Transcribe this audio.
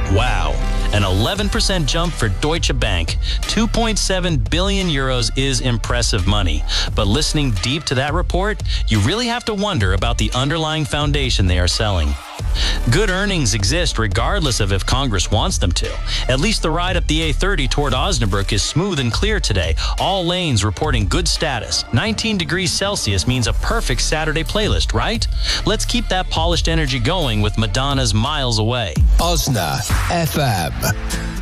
Wow. An 11% jump for Deutsche Bank. 2.7 billion euros is impressive money. But listening deep to that report, you really have to wonder about the underlying foundation they are selling. Good earnings exist regardless of if Congress wants them to. At least the ride up the A30 toward Osnabrück is smooth and clear today. All lanes reporting good status. 19 degrees Celsius means a perfect Saturday playlist, right? Let's keep that polished energy going with Madonna's Miles Away. Osna FM.